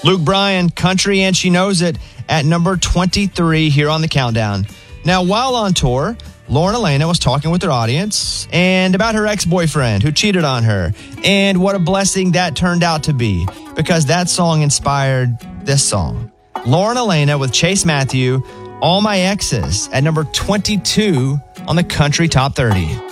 Luke Bryan, Country and She Knows It, at number 23 here on the countdown. Now, while on tour, Lauren Alaina was talking with her audience and about her ex-boyfriend who cheated on her, and what a blessing that turned out to be, because that song inspired this song. Lauren Alaina with Chase Matthew, All My Exes, at number 22 on the Country Top 30.